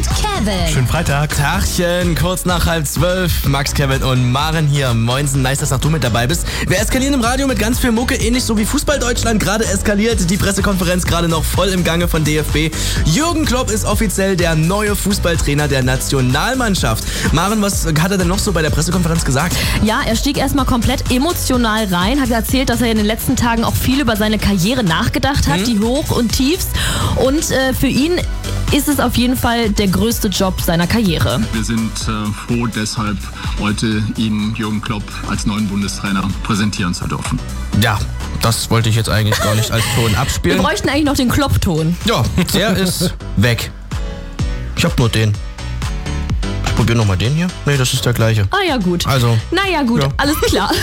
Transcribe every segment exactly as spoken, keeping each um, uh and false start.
und Kevin. Schönen Freitag. Tachchen, kurz nach halb zwölf. Max, Kevin und Maren hier. Moinsen, nice, dass auch du mit dabei bist. Wir eskalieren im Radio mit ganz viel Mucke, ähnlich so wie Fußball Deutschland gerade eskaliert. Die Pressekonferenz gerade noch voll im Gange von D F B. Jürgen Klopp ist offiziell der neue Fußballtrainer der Nationalmannschaft. Maren, was hat er denn noch so bei der Pressekonferenz gesagt? Ja, er stieg erstmal komplett emotional rein, hat erzählt, dass er in den letzten Tagen auch viel über seine Karriere nachgedacht hat, mhm. die Hoch- und Tiefs. Und äh, für ihn ist es auf jeden Fall der größte Job seiner Karriere. Wir sind äh, froh, deshalb heute Ihnen Jürgen Klopp als neuen Bundestrainer präsentieren zu dürfen. Ja, das wollte ich jetzt eigentlich gar nicht als Ton abspielen. Wir bräuchten eigentlich noch den Klopp-Ton. Ja, der ist weg. Ich hab nur den. Ich probiere nochmal den hier. Nee, das ist der gleiche. Ah ja, gut. Also. Naja, gut, ja. Alles klar.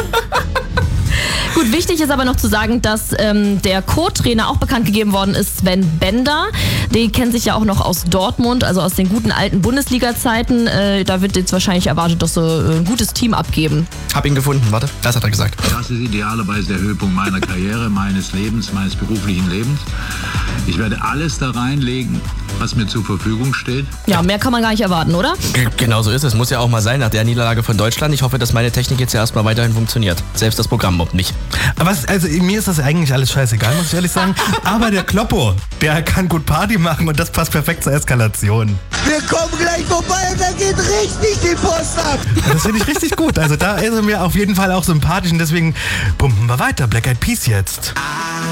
Gut, wichtig ist aber noch zu sagen, dass ähm, der Co-Trainer auch bekannt gegeben worden ist, Sven Bender. Die kennen sich ja auch noch aus Dortmund, also aus den guten alten Bundesliga-Zeiten. Äh, da wird jetzt wahrscheinlich erwartet, dass sie äh, ein gutes Team abgeben. Hab ihn gefunden, warte, das hat er gesagt. Das ist idealerweise der Höhepunkt meiner Karriere, meines Lebens, meines beruflichen Lebens. Ich werde alles da reinlegen, was mir zur Verfügung steht. Ja, mehr kann man gar nicht erwarten, oder? G- Genau so ist es. Muss ja auch mal sein nach der Niederlage von Deutschland. Ich hoffe, dass meine Technik jetzt ja erstmal weiterhin funktioniert. Selbst das Programm ob nicht. Was, also mir ist das eigentlich alles scheißegal, muss ich ehrlich sagen. Aber der Kloppo, der kann gut Party machen und das passt perfekt zur Eskalation. Wir kommen gleich vorbei und da geht richtig die Post ab. Das finde ich richtig gut. Also da ist er mir auf jeden Fall auch sympathisch und deswegen pumpen wir weiter. Black Eyed Peas jetzt.